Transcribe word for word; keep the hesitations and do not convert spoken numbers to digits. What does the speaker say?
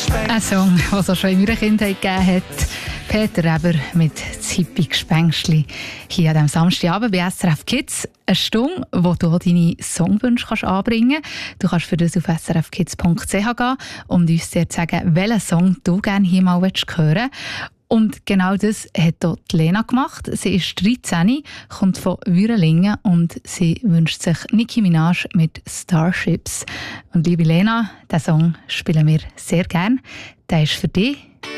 Ein Song, den es auch schon in meiner Kindheit gegeben hat. Peter Reber mit «Das Hippie-Gespängstli» hier an diesem Samstagabend bei S R F Kids. Eine Stunde, wo du auch deine Songwünsche kannst anbringen kannst. Du kannst für das auf s r f kids punkt c h gehen und uns dir sagen, welchen Song du gerne hier mal hören willst. Und genau das hat auch die Lena gemacht. Sie ist dreizehn, kommt von Würelingen und sie wünscht sich Nicki Minaj mit «Starships». Und liebe Lena, diesen Song spielen wir sehr gerne. Der ist für dich.